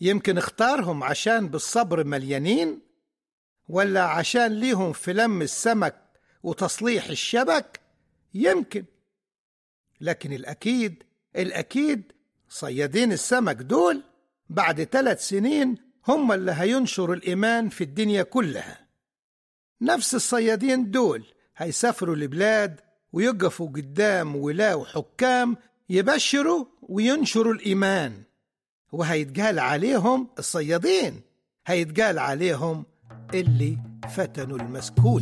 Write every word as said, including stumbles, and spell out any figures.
يمكن اختارهم عشان بالصبر مليانين، ولا عشان ليهم في لم السمك وتصليح الشبك؟ يمكن. لكن الأكيد الأكيد صيادين السمك دول بعد ثلاث سنين هم اللي هينشروا الإيمان في الدنيا كلها. نفس الصيادين دول هيسافروا لبلاد ويقفوا قدام ولاة وحكام يبشروا وينشروا الإيمان، وهيتقال عليهم الصيادين، هيتقال عليهم اللي فتنوا المسكون.